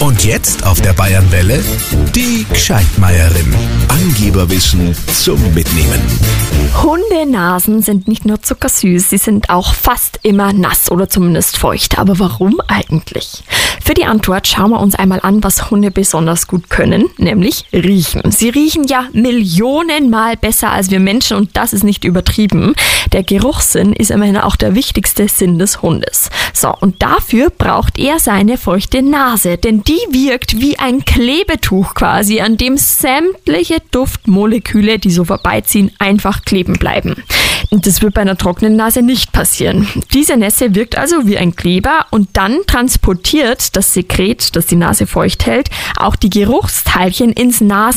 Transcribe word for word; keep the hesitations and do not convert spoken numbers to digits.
Und jetzt auf der Bayernwelle die Gscheidmeierin. Angeberwissen zum Mitnehmen. Hundenasen sind nicht nur zuckersüß, sie sind auch fast immer nass oder zumindest feucht. Aber warum eigentlich? Für die Antwort schauen wir uns einmal an, was Hunde besonders gut können, nämlich riechen. Sie riechen ja millionenmal besser als wir Menschen und das ist nicht übertrieben. Der Geruchssinn ist immerhin auch der wichtigste Sinn des Hundes. So, und dafür braucht er seine feuchte Nase, denn die wirkt wie ein Klebetuch quasi, an dem sämtliche Duftmoleküle, die so vorbeiziehen, einfach kleben bleiben. Und das wird bei einer trockenen Nase nicht passieren. Diese Nässe wirkt also wie ein Kleber und dann transportiert das Sekret, das die Nase feucht hält, auch die Geruchsteilchen ins Nasen